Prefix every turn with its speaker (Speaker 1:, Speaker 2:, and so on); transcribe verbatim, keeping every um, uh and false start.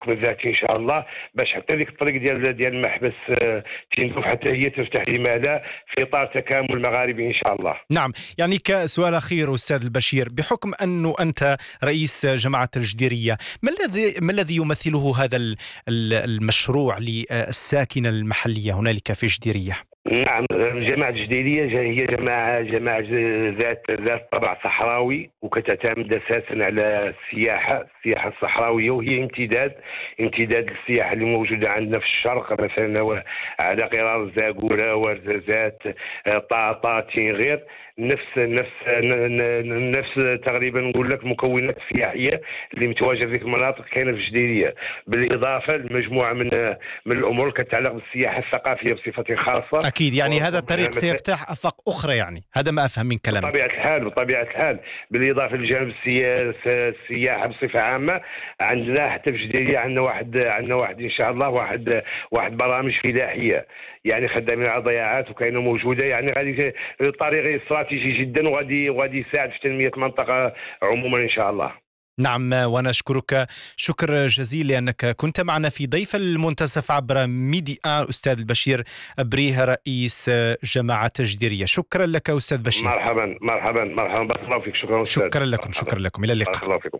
Speaker 1: الذاتي ان شاء الله، باش حتى ديك الطريق ديال ديال المحبس آه، تندوف حتى هي تفتح. لماذا؟ في اطار تكامل مغاربي ان شاء الله.
Speaker 2: نعم، يعني كسؤال أخير أستاذ البشير، بحكم أنه أنت رئيس جماعة الجديرية، ما الذي ما الذي يمثله هذا ال- ال- المشروع للساكنة المحلية هنالك في جديرية؟
Speaker 1: نعم، جماعة الجديرية هي جماعة جماعة ذات ذات طابع صحراوي، وكتعتمد أساسا على السياحة السياحة الصحراوية، وهي امتداد امتداد السياحة اللي موجودة عندنا في الشرق، مثلا على قرار زاكورة، ورزازات، طاطا، تينغير. نفس نفس نفس تقريبا نقول لك المكونات السياحيه اللي متواجده في المناطق كاينه في الجديريه، بالاضافه لمجموعه من من الامور اللي كتتعلق بالسياحه الثقافيه بصفه خاصه.
Speaker 2: أكيد، يعني هذا الطريق سيفتح آفاق أخرى، يعني هذا ما أفهم من كلامك.
Speaker 1: بطبيعه الحال بطبيعه الحال بالاضافه للجانب السيا- السياحه بصفه عامه، عندنا حتى في الجديريه عندنا واحد عندنا واحد ان شاء الله واحد واحد برامج فلاحيه، يعني خدامين على ضياعات وكاينه موجوده، يعني غادي طريق استراتيجي جدا، وغادي وغادي يساعد في تنميه المنطقه عموما ان شاء الله.
Speaker 2: نعم، ونشكرك شكر جزيل لأنك كنت معنا في ضيف المنتصف عبر ميدي آن، أستاذ البشير بريه رئيس جماعة جديرية. شكرا لك أستاذ بشير.
Speaker 1: مرحبا مرحبا مرحبا، بارك الله فيك. شكرا أستاذ.
Speaker 2: شكرا لكم،
Speaker 1: مرحبا.
Speaker 2: شكرا لكم، إلى
Speaker 1: بارك
Speaker 2: اللقاء.
Speaker 1: الله فيكم.